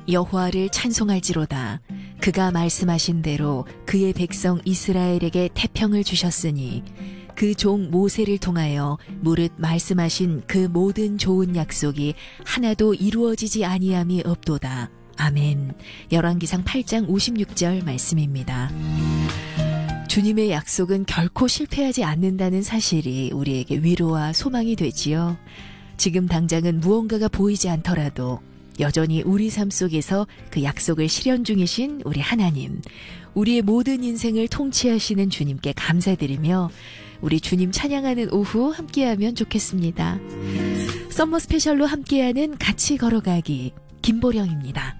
여호와를 찬송할지로다. 그가 말씀하신 대로 그의 백성 이스라엘에게 태평을 주셨으니 그 종 모세를 통하여 무릇 말씀하신 그 모든 좋은 약속이 하나도 이루어지지 아니함이 없도다. 아멘. 열왕기상 8장 56절 말씀입니다. 주님의 약속은 결코 실패하지 않는다는 사실이 우리에게 위로와 소망이 되지요. 지금 당장은 무언가가 보이지 않더라도 여전히 우리 삶 속에서 그 약속을 실현 중이신 우리 하나님, 우리의 모든 인생을 통치하시는 주님께 감사드리며 우리 주님 찬양하는 오후 함께하면 좋겠습니다. 썸머 스페셜로 함께하는 같이 걸어가기 김보령입니다.